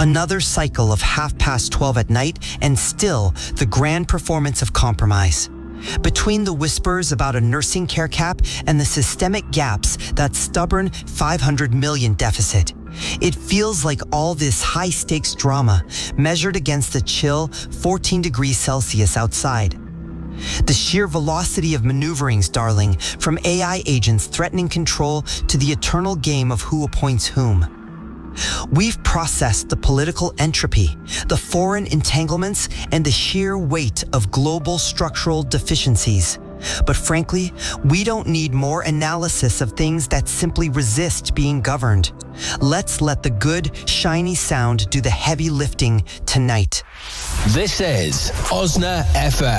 Another cycle of 12:30 at night, and still the grand performance of compromise. Between the whispers about a nursing care cap and the systemic gaps, that stubborn $500 million deficit, it feels like all this high-stakes drama measured against the chill 14 degrees Celsius outside. The sheer velocity of maneuverings, darling, from AI agents threatening control to the eternal game of who appoints whom. We've processed the political entropy, the foreign entanglements, and the sheer weight of global structural deficiencies. But frankly, we don't need more analysis of things that simply resist being governed. Let's let the good, shiny sound do the heavy lifting tonight. This is Osna FM.